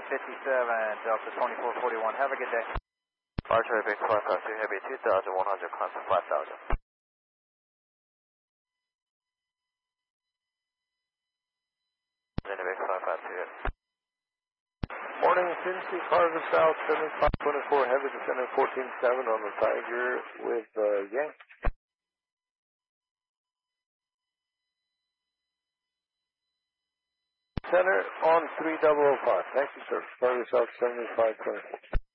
Delta 2441. Have a good day. Archer Big 552 Heavy 2100, constant 5000. Big 552. Morning, Cincy, Cargo South, 7524, Heavy descending 147 on the Tiger with Yang. Center on 3005. Thank you, sir. Cargo South, 7524.